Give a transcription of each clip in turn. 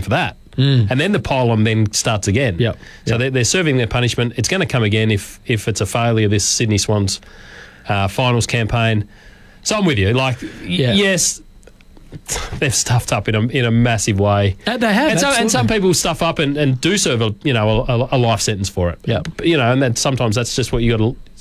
for that. And then the pile-on then starts again. Yep. So they're serving their punishment. It's going to come again if it's a failure, this Sydney Swans finals campaign. So I'm with you. Like, yes, they've stuffed up in a massive way. They have, and some people stuff up and do serve a life sentence for it. Yeah, and then sometimes that's just what you've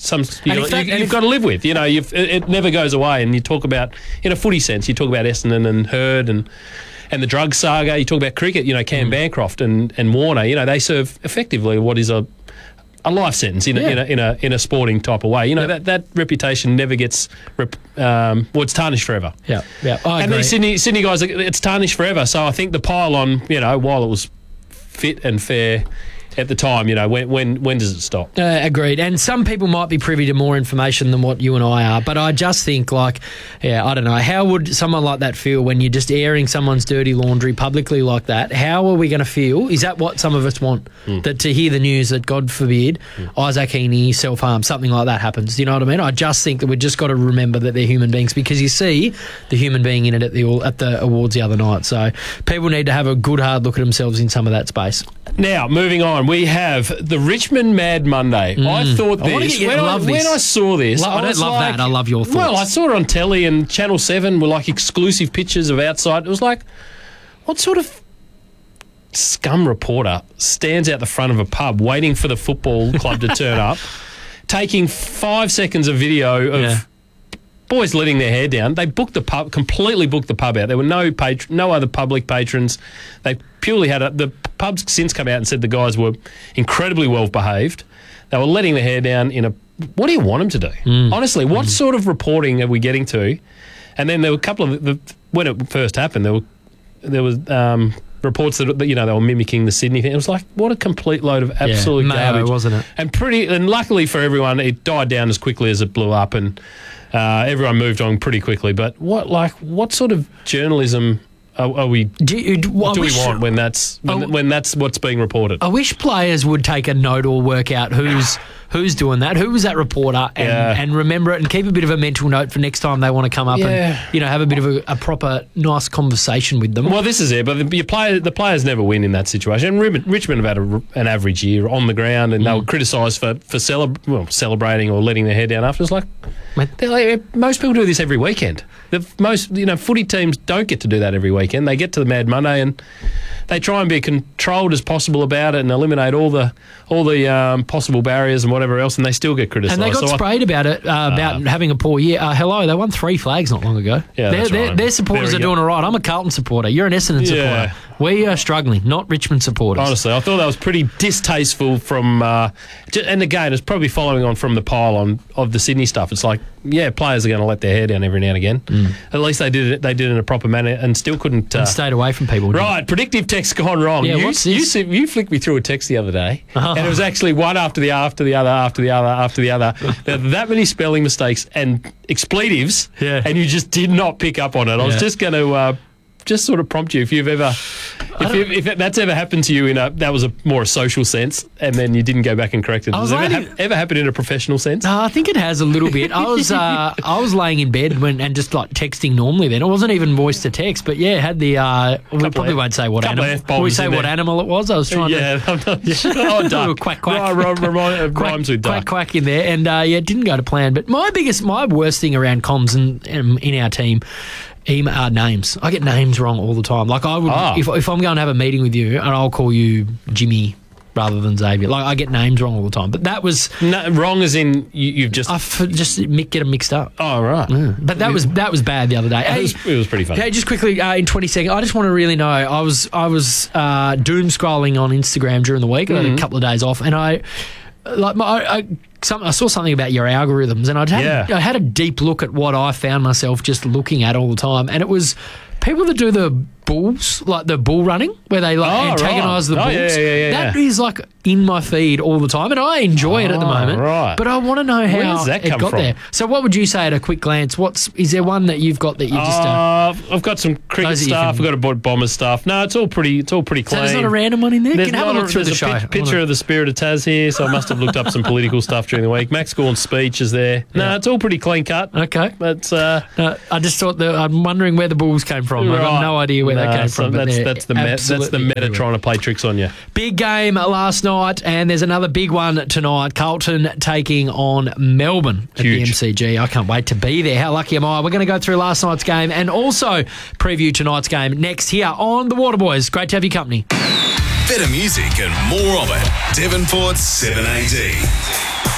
got to live with. It never goes away. And you talk about, in a footy sense, you talk about Essendon and Hurd and the drug saga. You talk about cricket. Cam Bancroft and Warner. They serve effectively what is a life sentence in a sporting type of way. That reputation never gets it's tarnished forever. Yeah. I agree. And these Sydney guys, it's tarnished forever. So I think the pile-on, while it was fit and fair at the time, when does it stop? Agreed. And some people might be privy to more information than what you and I are, but I just think, I don't know, how would someone like that feel when you're just airing someone's dirty laundry publicly like that? How are we going to feel? Is that what some of us want? That to hear the news that, God forbid, Isaac Heaney self-harm, something like that happens. Do you know what I mean? I just think that we've just got to remember that they're human beings, because you see the human being in it at the awards the other night. So people need to have a good hard look at themselves in some of that space. Now, moving on, we have the Richmond Mad Monday. I thought this, when I saw this, I don't love that. I love your thoughts. Well, I saw it on telly, and Channel 7 were like exclusive pictures of outside. It was like, what sort of scum reporter stands out the front of a pub waiting for the football club to turn up, taking 5 seconds of video of boys letting their hair down? They completely booked the pub out. There were no other public patrons. They purely had the pub's since come out and said the guys were incredibly well behaved. They were letting their hair down what do you want them to do? Honestly, what sort of reporting are we getting to? And then there were a couple of when it first happened, there was reports that they were mimicking the Sydney thing. It was like, what a complete load of absolute garbage, wasn't it? And luckily for everyone, it died down as quickly as it blew up, and everyone moved on pretty quickly. But what sort of journalism are we? Do we want when that's what's being reported? I wish players would take a note or work out who's doing that, who was that reporter, and remember it, and keep a bit of a mental note for next time they want to come up and have a bit of a proper nice conversation with them. Well, this is it, but the players never win in that situation. And Richmond have had an average year on the ground, and they were criticised for celebrating or letting their hair down after. It's like, most people do this every weekend. Most footy teams don't get to do that every weekend. They get to the Mad Monday and they try and be controlled as possible about it and eliminate all the possible barriers and whatever else, and they still get criticised. And they got sprayed about it, about having a poor year. They won 3 flags not long ago. Yeah, that's right. Their supporters are doing all right. I'm a Carlton supporter. You're an Essendon supporter. We are struggling, not Richmond supporters. Honestly, I thought that was pretty distasteful from... and again, it's probably following on from the pile-on of the Sydney stuff. It's like, players are going to let their hair down every now and again. At least they did it. They did it in a proper manner and still couldn't... and stayed away from people. Right, predictive text gone wrong. Yeah, what's this? You flicked me through a text the other day, and it was actually one after the other. There were that many spelling mistakes and expletives, and you just did not pick up on it. I was just going to... just sort of prompt you if that's ever happened to you that was more a social sense, and then you didn't go back and correct it. Does it ever happen in a professional sense? No, I think it has a little bit. I was laying in bed and just like texting normally. Then it wasn't even voice to text, but it had the. We probably won't say what animal. We say what animal it was. I was trying to. Duck. Quack. Rhymes with duck. Quack in there, and it didn't go to plan. But my worst thing around comms in our team. Names. I get names wrong all the time. Like I would, if I'm going to have a meeting with you, and I'll call you Jimmy rather than Xavier. Like I get names wrong all the time. But that was wrong, as in you've just get them mixed up. Oh right. Yeah. But that was bad the other day. It was pretty funny. Hey, just quickly in 20 seconds, I just want to really know. I was doom scrolling on Instagram during the week. I had a couple of days off, and I saw something about your algorithms, and I had a deep look at what I found myself just looking at all the time, and it was people that do the bulls, like the bull running, where they antagonise the bulls. That is like in my feed all the time, and I enjoy it at the moment. Right. But I want to know how it got there. So what would you say at a quick glance? Is there one that you've got that you just... I've got some cricket stuff. I've got a Bombers stuff. No, it's all pretty clean. So there's not a random one in there? There's have a look through the show. Picture of the Spirit of Taz here, so I must have looked up some political stuff during the week. Max Gawn's speech is there. No, it's all pretty clean cut. Okay. But I just thought I'm wondering where the bulls came from. I've got no idea where where that came from. But That's the absolutely meta everywhere. trying to play tricks on you. Big game last night, and there's another big one tonight. Carlton taking on Melbourne at the Huge. MCG. I can't wait to be there. How lucky am I? We're going to go through last night's game and also preview tonight's game next here on The Waterboys. Great to have your company. Better music and more of it. Devonport's 7AD.